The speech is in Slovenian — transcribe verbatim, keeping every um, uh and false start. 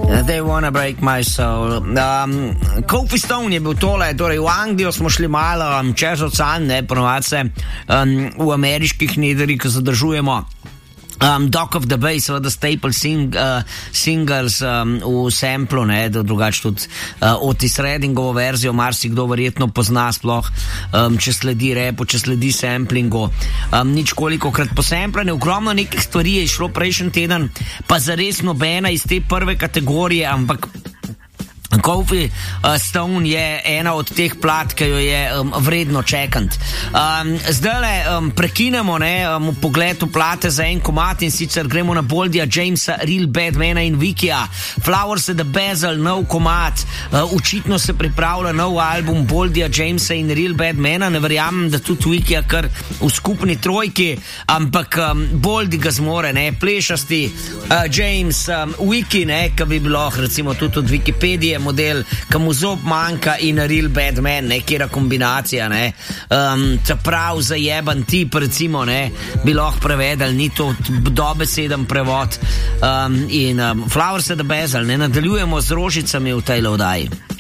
They wanna break my soul. Um, Kofi Stone je bil tole, torej v Anglijo smo šli malo um, čez ocean, ne, ponovadi se um, v ameriških nederih zadržujemo. Um, Dock of the Bay, seveda staple sing, uh, singles um, v samplu, ne, da drugače tudi uh, Otis Reddingovo verzijo marsikdo verjetno pozna, sploh um, če sledi rapu, če sledi samplingu. Um, nič kolikokrat posamplane, ogromno nekih stvari je šlo prejšnji teden, pa zares nobena iz te prve kategorije, ampak Kofi uh, Stone je ena od teh plat, ki jo je um, vredno čekant. Um, zdajle um, prekinemo ne, um, pogled v plate za en komad in sicer gremo na Boldija Jamesa, Real Bad Mana in Wikija. Flowers at the Basil, nov komad. Uh, očitno se pripravlja nov album Boldija Jamesa in Real Bad Mana. Ne verjamem, da tudi Wikija kar v skupni trojki, ampak um, Boldi ga zmore, ne, plešasti uh, James, um, Wiki, ne, ki bi bilo recimo tudi od Wikipedije model, ki mu zob manjka in Real Bad Man, nekera kombinacija, ne. Um, čeprav zajeban tip, recimo, ne, bi lahko prevedel, ni to dobeseden prevod. Um, in um, Flowers at the Basil, ne, nadaljujemo z rožicami v tej oddaji.